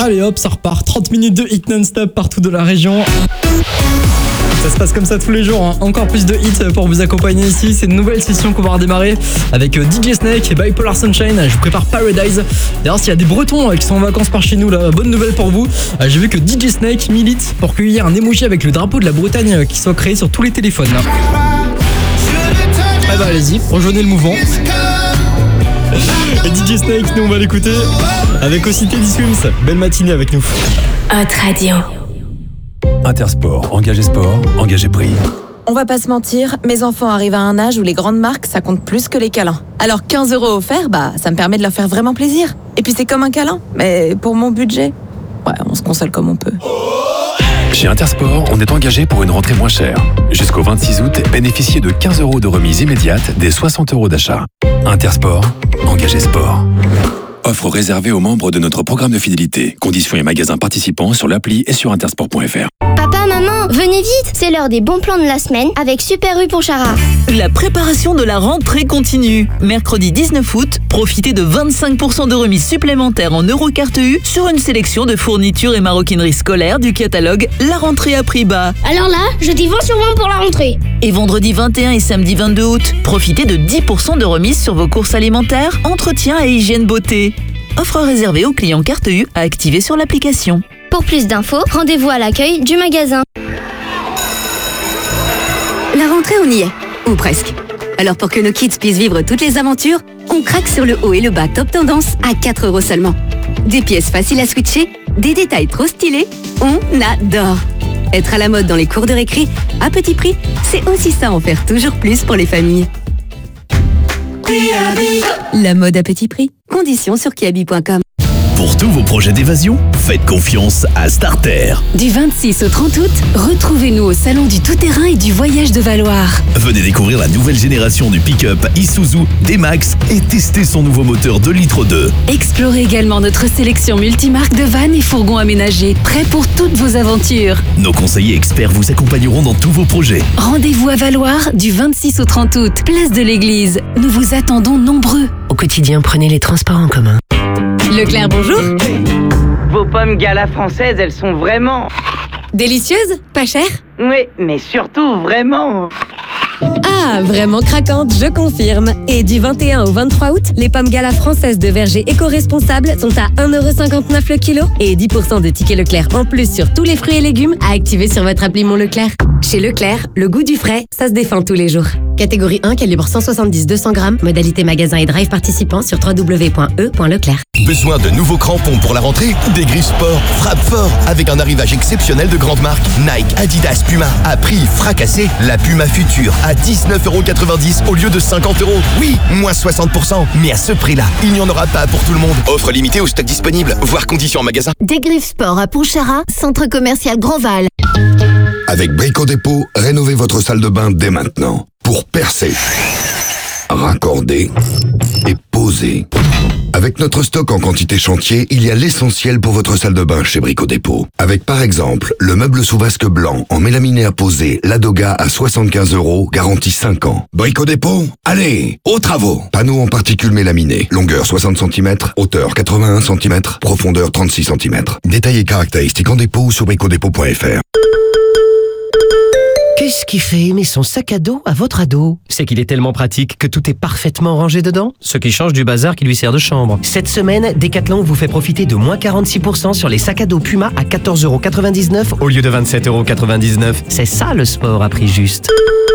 Allez hop, ça repart. 30 minutes de hit non-stop partout de la région. Ça se passe comme ça tous les jours, hein. Encore plus de hits pour vous accompagner ici. C'est une nouvelle session qu'on va redémarrer avec DJ Snake et Bipolar Sunshine. Je vous prépare Paradise. D'ailleurs, s'il y a des Bretons qui sont en vacances par chez nous, là, bonne nouvelle pour vous. J'ai vu que DJ Snake milite pour qu'il y ait un emoji avec le drapeau de la Bretagne qui soit créé sur tous les téléphones. Là. Ah bah allez-y, rejoignez le mouvement. Et DJ Snake, nous on va l'écouter avec aussi Teddy Swims. Belle matinée avec nous. Hot Radio. Intersport, engagé sport, engagé prix. On va pas se mentir, mes enfants arrivent à un âge où les grandes marques, ça compte plus que les câlins. Alors 15 € offerts, ça me permet de leur faire vraiment plaisir. Et puis c'est comme un câlin, mais pour mon budget, on se console comme on peut. Chez Intersport, on est engagé pour une rentrée moins chère. Jusqu'au 26 août, bénéficiez de 15 € de remise immédiate des 60 € d'achat. Intersport, engagé sport. Offre réservée aux membres de notre programme de fidélité. Conditions et magasins participants sur l'appli et sur intersport.fr. Papa, maman, venez vite, c'est l'heure des bons plans de la semaine avec Super U Pontcharra. La préparation de la rentrée continue. Mercredi 19 août, profitez de 25% de remise supplémentaire en Eurocarte U sur une sélection de fournitures et maroquineries scolaires du catalogue La Rentrée à prix bas. Alors là, je dis 20 sur 20 pour la rentrée. Et vendredi 21 et samedi 22 août, profitez de 10% de remise sur vos courses alimentaires, entretien et hygiène beauté. Offre réservée aux clients carte U à activer sur l'application. Pour plus d'infos, rendez-vous à l'accueil du magasin. La rentrée, on y est. Ou presque. Alors pour que nos kids puissent vivre toutes les aventures, on craque sur le haut et le bas top tendance à 4 € seulement. Des pièces faciles à switcher, des détails trop stylés, on adore. Être à la mode dans les cours de récré, à petit prix, c'est aussi ça en faire toujours plus pour les familles. La mode à petit prix. Conditions sur kiabi.com. Pour tous vos projets d'évasion, faites confiance à Starter. Du 26 au 30 août, retrouvez-nous au Salon du Tout-Terrain et du Voyage de Valoir. Venez découvrir la nouvelle génération du pick-up Isuzu D-Max et tester son nouveau moteur 2 litres 2. Explorez également notre sélection multimarque de vannes et fourgons aménagés, prêts pour toutes vos aventures. Nos conseillers experts vous accompagneront dans tous vos projets. Rendez-vous à Valoir du 26 au 30 août, place de l'Église. Nous vous attendons nombreux. Au quotidien, prenez les transports en commun. Leclerc, bonjour. Vos pommes Gala françaises, elles sont vraiment... Délicieuses, pas chères? Oui, mais surtout vraiment... Ah, vraiment craquantes, je confirme. Et du 21 au 23 août, les pommes Gala françaises de verger éco-responsables sont à 1,59 € le kilo et 10% de tickets Leclerc en plus sur tous les fruits et légumes à activer sur votre appli Mon Leclerc. Chez Leclerc, le goût du frais, ça se défend tous les jours. Catégorie 1, calibre 170-200 grammes, modalité magasin et drive participant sur www.e.leclerc. Besoin de nouveaux crampons pour la rentrée? Des Griffes Sport frappe fort avec un arrivage exceptionnel de grandes marques Nike, Adidas, Puma. À prix fracassé, la Puma Future à 19,90 € au lieu de 50 €. Oui, moins 60%. Mais à ce prix-là, il n'y en aura pas pour tout le monde. Offre limitée au stock disponible, voire conditions en magasin. Des Griffes Sport à Pontcharra, centre commercial Grandval. Avec Brico Dépôt, rénovez votre salle de bain dès maintenant. Pour percer, raccorder et poser. Avec notre stock en quantité chantier, il y a l'essentiel pour votre salle de bain chez Brico Dépôt. Avec par exemple, le meuble sous vasque blanc en mélaminé à poser, Ladoga à 75 €, garantie 5 ans. Brico Dépôt, allez, aux travaux. Panneaux en particules mélaminées, longueur 60 cm, hauteur 81 cm, profondeur 36 cm. Détails et caractéristiques en dépôt ou sur bricodépôt.fr. Qu'est-ce qui fait aimer son sac à dos à votre ado? C'est qu'il est tellement pratique que tout est parfaitement rangé dedans, ce qui change du bazar qui lui sert de chambre. Cette semaine, Decathlon vous fait profiter de moins 46% sur les sacs à dos Puma à 14,99 € au lieu de 27,99 €. C'est ça le sport à prix juste.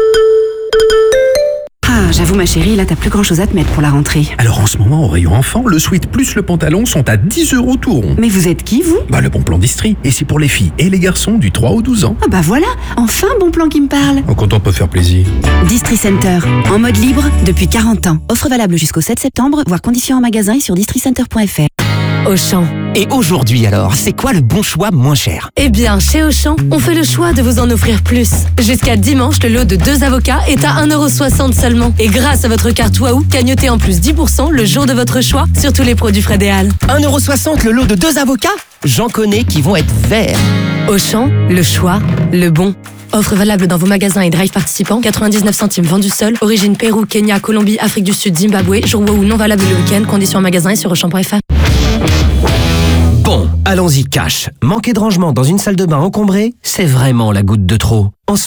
Ah, j'avoue ma chérie, là t'as plus grand chose à te mettre pour la rentrée. Alors en ce moment, au rayon enfant, le sweat plus le pantalon sont à 10 € tout rond. Mais vous êtes qui, vous? Le bon plan d'Istrie. Et c'est pour les filles et les garçons du 3 au 12 ans. Ah bah voilà, enfin bon plan qui me parle. Quand on peut faire plaisir. Distri Center, en mode libre depuis 40 ans. Offre valable jusqu'au 7 septembre, voire conditions en magasin et sur districenter.fr. Auchan. Et aujourd'hui alors, c'est quoi le bon choix moins cher? Eh bien, chez Auchan, on fait le choix de vous en offrir plus. Jusqu'à dimanche, le lot de 2 avocats est à 1,60 € seulement. Et grâce à votre carte Waouh, gagnotez en plus 10% le jour de votre choix sur tous les produits Fred et Hall. 1,60 € le lot de 2 avocats? J'en connais qui vont être verts. Auchan, le choix, le bon. Offre valable dans vos magasins et drive participants, 99 centimes vendu seul, origine Pérou, Kenya, Colombie, Afrique du Sud, Zimbabwe, jour Waouh non valable le week-end, conditions en magasin et sur Auchan.fr. Bon, Allons-y cash. Manquer de rangement dans une salle de bain encombrée, c'est vraiment la goutte de trop. En ce